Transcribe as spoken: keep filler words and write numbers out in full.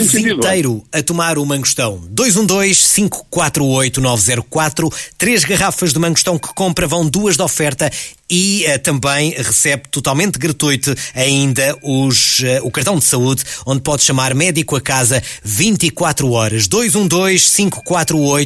mês inteiro a tomar o mangostão. dois um dois, cinco quatro oito, nove zero quatro. Três garrafas de mangostão que compra, vão duas de oferta e uh, também recebe totalmente gratuito ainda os, uh, o cartão de saúde, onde pode chamar médico a casa vinte e quatro horas. dois um dois, cinco quatro oito